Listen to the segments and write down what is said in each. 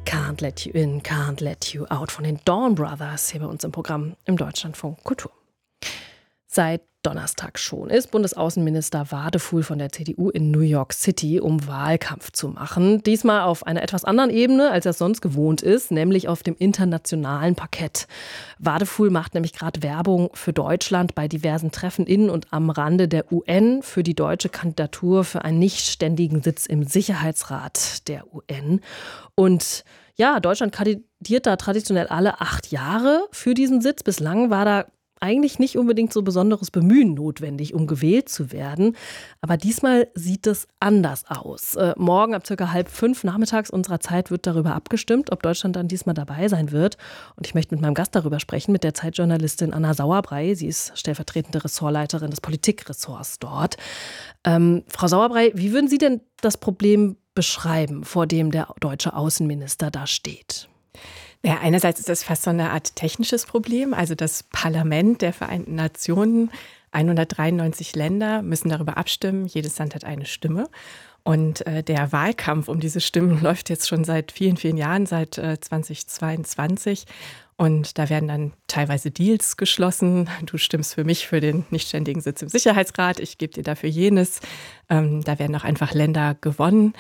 Can't Let You In, Can't Let You Out von den Dawn Brothers hier bei uns im Programm im Deutschlandfunk Kultur. Seit Donnerstag schon ist Bundesaußenminister Wadefuhl von der CDU in New York City, um Wahlkampf zu machen. Diesmal auf einer etwas anderen Ebene, als er sonst gewohnt ist, nämlich auf dem internationalen Parkett. Wadefuhl macht nämlich gerade Werbung für Deutschland bei diversen Treffen in und am Rande der UN für die deutsche Kandidatur für einen nichtständigen Sitz im Sicherheitsrat der UN. Und ja, Deutschland kandidiert da traditionell alle 8 Jahre für diesen Sitz. Bislang war da eigentlich nicht unbedingt so besonderes Bemühen notwendig, um gewählt zu werden. Aber diesmal sieht es anders aus. Morgen ab ca. 4:30 nachmittags unserer Zeit wird darüber abgestimmt, ob Deutschland dann diesmal dabei sein wird. Und ich möchte mit meinem Gast darüber sprechen, mit der Zeitjournalistin Anna Sauerbrey. Sie ist stellvertretende Ressortleiterin des Politikressorts dort. Frau Sauerbrey, wie würden Sie denn das Problem beschreiben, vor dem der deutsche Außenminister da steht? Ja, einerseits ist das fast so eine Art technisches Problem. Also das Parlament der Vereinten Nationen, 193 Länder müssen darüber abstimmen. Jedes Land hat eine Stimme. Und der Wahlkampf um diese Stimmen läuft jetzt schon seit vielen, vielen Jahren, seit 2022. Und da werden dann teilweise Deals geschlossen. Du stimmst für mich für den nichtständigen Sitz im Sicherheitsrat. Ich gebe dir dafür jenes. Da werden auch einfach Länder gewonnen.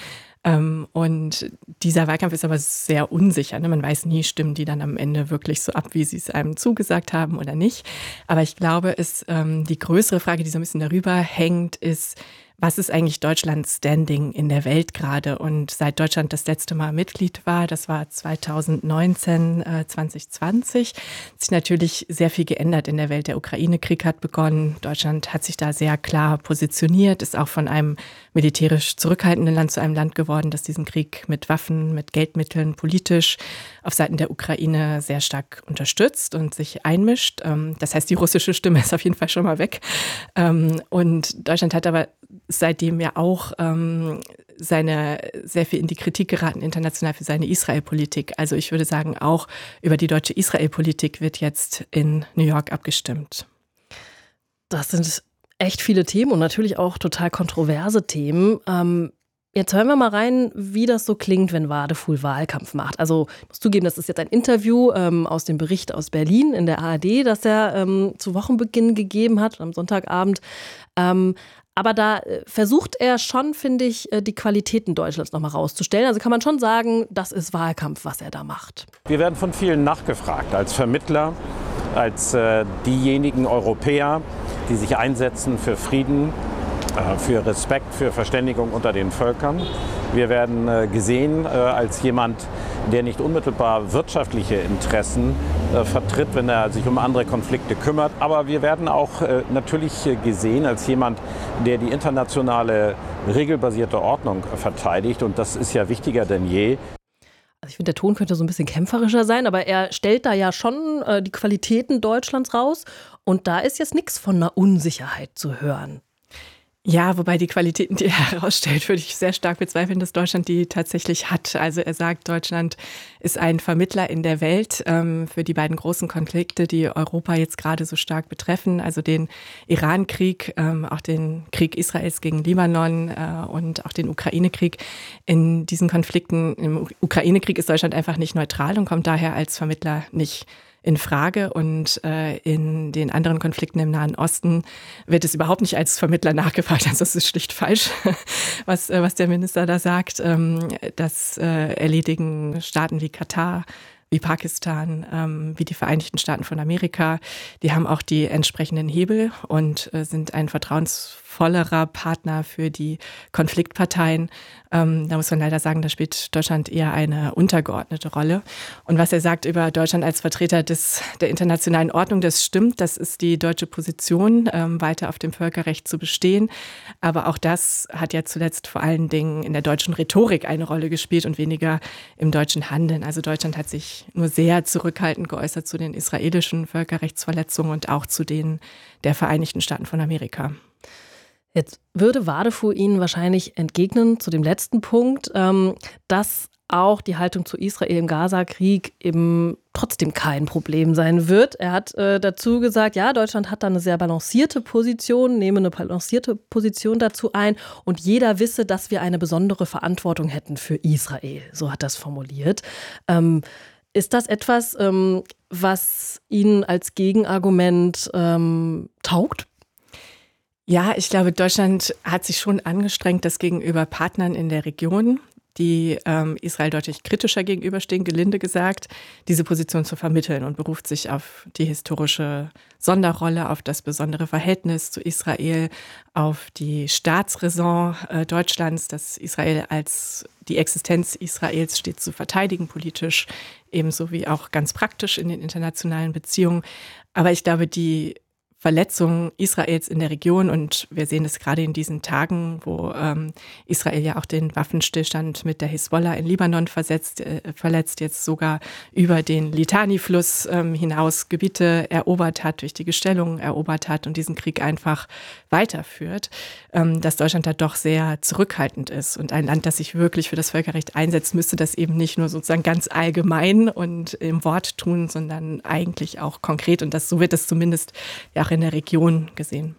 Und dieser Wahlkampf ist aber sehr unsicher. Ne? Man weiß nie, stimmen die dann am Ende wirklich so ab, wie sie es einem zugesagt haben oder nicht. Aber ich glaube, die größere Frage, die so ein bisschen darüber hängt, ist, was ist eigentlich Deutschlands Standing in der Welt gerade? Und seit Deutschland das letzte Mal Mitglied war, das war 2019, 2020, hat sich natürlich sehr viel geändert in der Welt. Der Ukraine-Krieg hat begonnen. Deutschland hat sich da sehr klar positioniert, ist auch von einem militärisch zurückhaltenden Land zu einem Land geworden, das diesen Krieg mit Waffen, mit Geldmitteln, politisch auf Seiten der Ukraine sehr stark unterstützt und sich einmischt. Das heißt, die russische Stimme ist auf jeden Fall schon mal weg. Und Deutschland hat aber seitdem ja auch sehr viel in die Kritik geraten, international für seine Israel-Politik. Also ich würde sagen, auch über die deutsche Israel-Politik wird jetzt in New York abgestimmt. Das sind echt viele Themen und natürlich auch total kontroverse Themen. Jetzt hören wir mal rein, wie das so klingt, wenn Wadefuhl Wahlkampf macht. Also ich muss zugeben, das ist jetzt ein Interview aus dem Bericht aus Berlin in der ARD, das er zu Wochenbeginn gegeben hat, am Sonntagabend. Aber da versucht er schon, finde ich, die Qualitäten Deutschlands nochmal rauszustellen. Also kann man schon sagen, das ist Wahlkampf, was er da macht. Wir werden von vielen nachgefragt, als Vermittler, als diejenigen Europäer, die sich einsetzen für Frieden, für Respekt, für Verständigung unter den Völkern. Wir werden gesehen als jemand, der nicht unmittelbar wirtschaftliche Interessen vertritt, wenn er sich um andere Konflikte kümmert. Aber wir werden auch natürlich gesehen als jemand, der die internationale regelbasierte Ordnung verteidigt. Und das ist ja wichtiger denn je. Also ich finde, der Ton könnte so ein bisschen kämpferischer sein, aber er stellt da ja schon die Qualitäten Deutschlands raus. Und da ist jetzt nichts von einer Unsicherheit zu hören. Ja, wobei die Qualitäten, die er herausstellt, würde ich sehr stark bezweifeln, dass Deutschland die tatsächlich hat. Also er sagt, Deutschland ist ein Vermittler in der Welt für die beiden großen Konflikte, die Europa jetzt gerade so stark betreffen. Also den Iran-Krieg, auch den Krieg Israels gegen Libanon und auch den Ukraine-Krieg. In diesen Konflikten, im Ukraine-Krieg ist Deutschland einfach nicht neutral und kommt daher als Vermittler nicht in Frage. Und in den anderen Konflikten im Nahen Osten wird es überhaupt nicht als Vermittler nachgefragt. Also das ist schlicht falsch, was der Minister da sagt. Das erledigen Staaten wie Katar, wie Pakistan, wie die Vereinigten Staaten von Amerika. Die haben auch die entsprechenden Hebel und sind ein vertrauensvollerer Partner für die Konfliktparteien. Da muss man leider sagen, da spielt Deutschland eher eine untergeordnete Rolle. Und was er sagt über Deutschland als Vertreter der internationalen Ordnung, das stimmt. Das ist die deutsche Position, weiter auf dem Völkerrecht zu bestehen. Aber auch das hat ja zuletzt vor allen Dingen in der deutschen Rhetorik eine Rolle gespielt und weniger im deutschen Handeln. Also Deutschland hat sich nur sehr zurückhaltend geäußert zu den israelischen Völkerrechtsverletzungen und auch zu denen der Vereinigten Staaten von Amerika. Jetzt würde Wadefuhl Ihnen wahrscheinlich entgegnen zu dem letzten Punkt, dass auch die Haltung zu Israel im Gaza-Krieg eben trotzdem kein Problem sein wird. Er hat dazu gesagt, ja, Deutschland hat da eine sehr balancierte Position, nehme eine balancierte Position dazu ein und jeder wisse, dass wir eine besondere Verantwortung hätten für Israel. So hat er es formuliert. Ist das etwas, was Ihnen als Gegenargument taugt? Ja, ich glaube, Deutschland hat sich schon angestrengt, das gegenüber Partnern in der Region, die Israel deutlich kritischer gegenüberstehen, gelinde gesagt, diese Position zu vermitteln und beruft sich auf die historische Sonderrolle, auf das besondere Verhältnis zu Israel, auf die Staatsräson Deutschlands, dass Israel als die Existenz Israels stets zu verteidigen, politisch ebenso wie auch ganz praktisch in den internationalen Beziehungen. Aber ich glaube, die Verletzungen Israels in der Region, und wir sehen es gerade in diesen Tagen, wo Israel ja auch den Waffenstillstand mit der Hisbollah in Libanon verletzt, jetzt sogar über den Litani-Fluss hinaus Gebiete erobert hat, wichtige Stellungen erobert hat und diesen Krieg einfach weiterführt, dass Deutschland da doch sehr zurückhaltend ist. Und ein Land, das sich wirklich für das Völkerrecht einsetzt, müsste das eben nicht nur sozusagen ganz allgemein und im Wort tun, sondern eigentlich auch konkret. Und so wird es zumindest ja auch in der Region gesehen.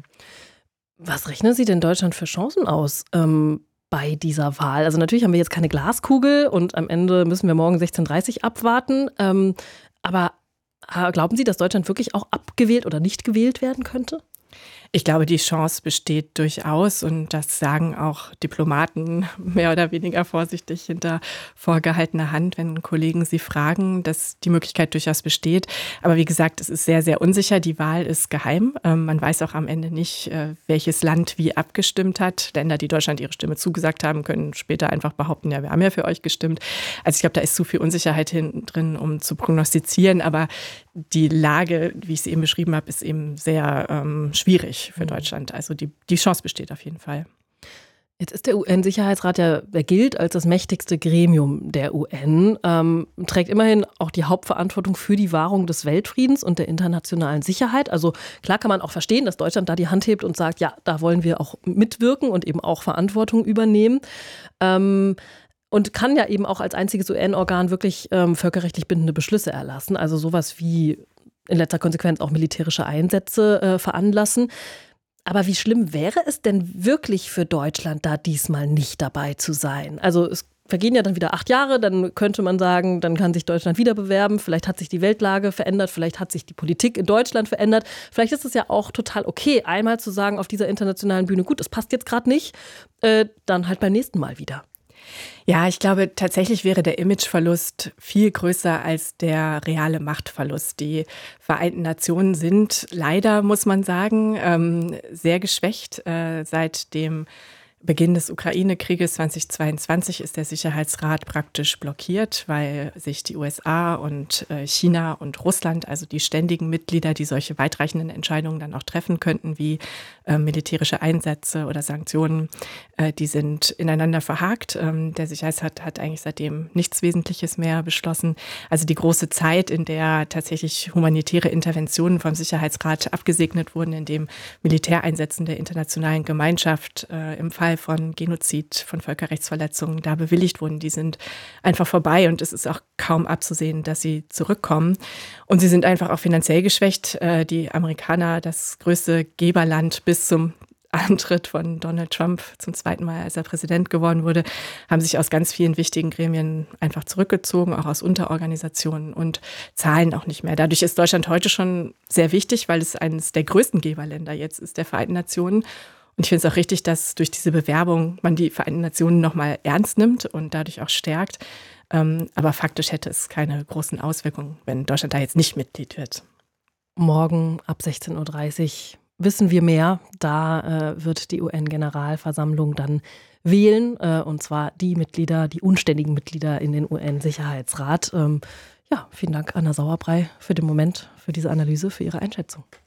Was rechnen Sie denn Deutschland für Chancen aus bei dieser Wahl? Also natürlich haben wir jetzt keine Glaskugel und am Ende müssen wir morgen 16:30 abwarten. Aber glauben Sie, dass Deutschland wirklich auch abgewählt oder nicht gewählt werden könnte? Ich glaube, die Chance besteht durchaus und das sagen auch Diplomaten mehr oder weniger vorsichtig hinter vorgehaltener Hand, wenn Kollegen sie fragen, dass die Möglichkeit durchaus besteht. Aber wie gesagt, es ist sehr, sehr unsicher. Die Wahl ist geheim. Man weiß auch am Ende nicht, welches Land wie abgestimmt hat. Länder, die Deutschland ihre Stimme zugesagt haben, können später einfach behaupten, ja, wir haben ja für euch gestimmt. Also ich glaube, da ist zu viel Unsicherheit drin, um zu prognostizieren. Aber die Lage, wie ich sie eben beschrieben habe, ist eben sehr schwierig für Deutschland. Also die Chance besteht auf jeden Fall. Jetzt ist der UN-Sicherheitsrat ja, er gilt als das mächtigste Gremium der UN, trägt immerhin auch die Hauptverantwortung für die Wahrung des Weltfriedens und der internationalen Sicherheit. Also klar kann man auch verstehen, dass Deutschland da die Hand hebt und sagt, ja, da wollen wir auch mitwirken und eben auch Verantwortung übernehmen. Und kann ja eben auch als einziges UN-Organ wirklich völkerrechtlich bindende Beschlüsse erlassen. Also sowas wie in letzter Konsequenz auch militärische Einsätze veranlassen. Aber wie schlimm wäre es denn wirklich für Deutschland, da diesmal nicht dabei zu sein? Also es vergehen ja dann wieder 8 Jahre, dann könnte man sagen, dann kann sich Deutschland wieder bewerben. Vielleicht hat sich die Weltlage verändert, vielleicht hat sich die Politik in Deutschland verändert. Vielleicht ist es ja auch total okay, einmal zu sagen auf dieser internationalen Bühne, gut, das passt jetzt gerade nicht, dann halt beim nächsten Mal wieder. Ja, ich glaube, tatsächlich wäre der Imageverlust viel größer als der reale Machtverlust. Die Vereinten Nationen sind leider, muss man sagen, sehr geschwächt. Seit dem Beginn des Ukraine-Krieges 2022 ist der Sicherheitsrat praktisch blockiert, weil sich die USA und China und Russland, also die ständigen Mitglieder, die solche weitreichenden Entscheidungen dann auch treffen könnten, wie militärische Einsätze oder Sanktionen, die sind ineinander verhakt. Der Sicherheitsrat hat eigentlich seitdem nichts Wesentliches mehr beschlossen. Also die große Zeit, in der tatsächlich humanitäre Interventionen vom Sicherheitsrat abgesegnet wurden, in dem Militäreinsätzen der internationalen Gemeinschaft im Fall von Genozid, von Völkerrechtsverletzungen da bewilligt wurden, die sind einfach vorbei und es ist auch kaum abzusehen, dass sie zurückkommen. Und sie sind einfach auch finanziell geschwächt. Die Amerikaner, das größte Geberland bis zum Antritt von Donald Trump zum 2. Mal, als er Präsident geworden wurde, haben sich aus ganz vielen wichtigen Gremien einfach zurückgezogen, auch aus Unterorganisationen und zahlen auch nicht mehr. Dadurch ist Deutschland heute schon sehr wichtig, weil es eines der größten Geberländer jetzt ist der Vereinten Nationen. Und ich finde es auch richtig, dass durch diese Bewerbung man die Vereinten Nationen nochmal ernst nimmt und dadurch auch stärkt. Aber faktisch hätte es keine großen Auswirkungen, wenn Deutschland da jetzt nicht Mitglied wird. Morgen ab 16:30 Uhr wissen wir mehr. Da wird die UN-Generalversammlung dann wählen. Und zwar die Mitglieder, die unständigen Mitglieder in den UN-Sicherheitsrat. Ja, vielen Dank, Anna Sauerbrei, für den Moment, für diese Analyse, für Ihre Einschätzung.